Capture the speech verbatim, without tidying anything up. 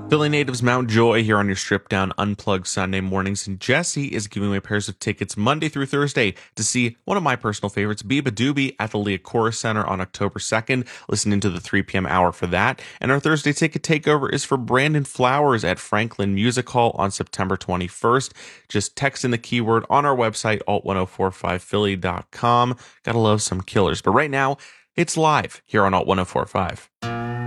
Philly natives Mount Joy here on your stripped down unplugged Sunday mornings, and Jesse is giving away pairs of tickets Monday through Thursday to see one of my personal favorites, Biba Doobie, at the Liacouras Center on October second. Listen into the three p.m. hour for that. And our Thursday ticket takeover is for Brandon Flowers at Franklin Music Hall on September twenty-first. Just text in the keyword on our website, alt ten forty-five philly dot com. Gotta love some killers. But right now, it's live here on alt ten forty-five.